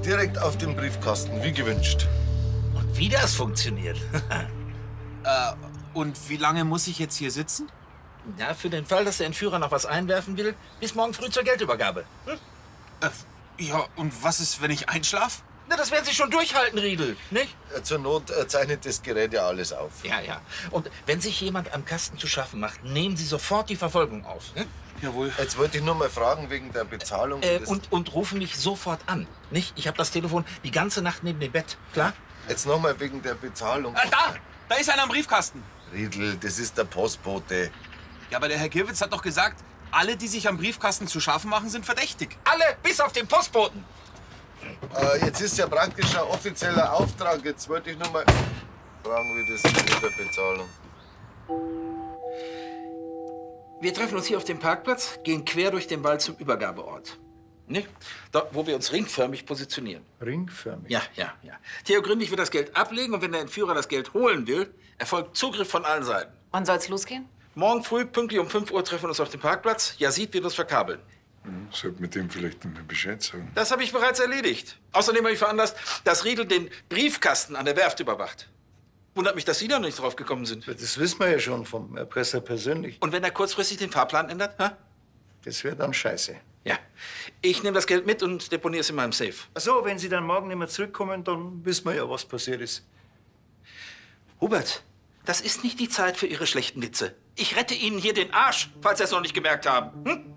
direkt auf den Briefkasten, wie gewünscht. Und wie das funktioniert. Und wie lange muss ich jetzt hier sitzen? Ja, für den Fall, dass der Entführer noch was einwerfen will, bis morgen früh zur Geldübergabe. Hm? Ja, und was ist, wenn ich einschlaf? Na, das werden Sie schon durchhalten, Riedel, nicht? Zur Not zeichnet das Gerät ja alles auf. Ja, ja. Und wenn sich jemand am Kasten zu schaffen macht, nehmen Sie sofort die Verfolgung auf. Ne? Jawohl. Jetzt wollte ich nur mal fragen wegen der Bezahlung. Und rufen mich sofort an, nicht? Ich habe das Telefon die ganze Nacht neben dem Bett, klar? Jetzt noch mal wegen der Bezahlung. Da ist einer am Briefkasten. Riedl, das ist der Postbote. Ja, aber der Herr Kirwitz hat doch gesagt, alle, die sich am Briefkasten zu schaffen machen, sind verdächtig. Alle, bis auf den Postboten. Jetzt ist ja praktisch ein offizieller Auftrag. Jetzt wollte ich nur mal fragen, wie das ist mit der Bezahlung. Wir treffen uns hier auf dem Parkplatz, gehen quer durch den Wald zum Übergabeort. Nicht? Dort, wo wir uns ringförmig positionieren. Ringförmig? Ja, ja, ja. Theo Gründig wird das Geld ablegen und wenn der Entführer das Geld holen will, erfolgt Zugriff von allen Seiten. Wann soll's losgehen? Morgen früh, pünktlich um 5 Uhr, treffen wir uns auf dem Parkplatz. Yazid wird uns verkabeln. Sollte mit dem vielleicht noch mal Bescheid sagen. Das habe ich bereits erledigt. Außerdem habe ich veranlasst, dass Riedel den Briefkasten an der Werft überwacht. Wundert mich, dass Sie da noch nicht drauf gekommen sind. Das wissen wir ja schon vom Erpresser persönlich. Und wenn er kurzfristig den Fahrplan ändert? Ha? Das wäre dann scheiße. Ja. Ich nehme das Geld mit und deponiere es in meinem Safe. Ach so, wenn Sie dann morgen nicht mehr zurückkommen, dann wissen wir ja, was passiert ist. Hubert, das ist nicht die Zeit für Ihre schlechten Witze. Ich rette Ihnen hier den Arsch, falls Sie es noch nicht gemerkt haben. Hm?